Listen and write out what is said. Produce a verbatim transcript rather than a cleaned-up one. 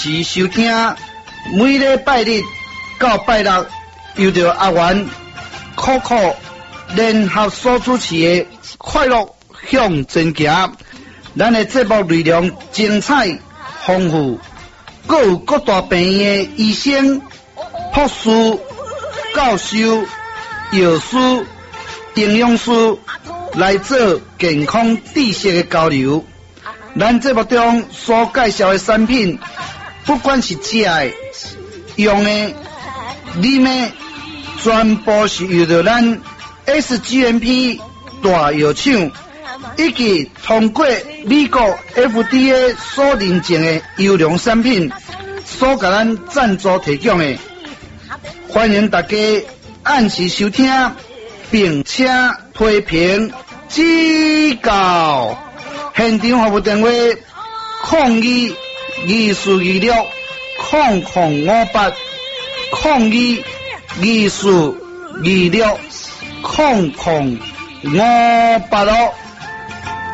时收听，每礼拜日到拜六，由着阿元、酷酷联合所主持的快乐向前行。咱的节目内容精彩丰富，各有各大病院的医生、护士、教授、药师、营养师来做健康知识的交流。咱节目中所介绍的产品，不管是食的、用的、啉的，全部是由着咱 S G M P 大药厂以及通过美国 F D A 所认证的优良产品所给咱赞助提供的。欢迎大家按时收听，并且批评指教。现场服务电话：零二二四二六零零五八零二二四二六零零五八六。